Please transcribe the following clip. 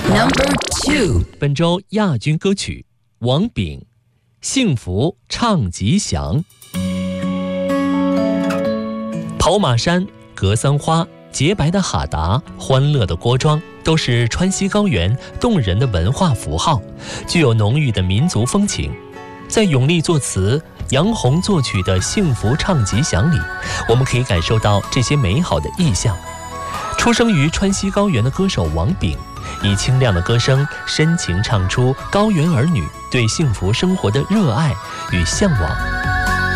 2. 本周亚军歌曲王炳《幸福唱吉祥》。跑马山、格桑花、洁白的哈达、欢乐的郭庄，都是川西高原动人的文化符号，具有浓郁的民族风情。在永利作词、杨红作曲的《幸福唱吉祥》里，我们可以感受到这些美好的意象。出生于川西高原的歌手王炳，以清亮的歌声深情唱出高原儿女对幸福生活的热爱与向往。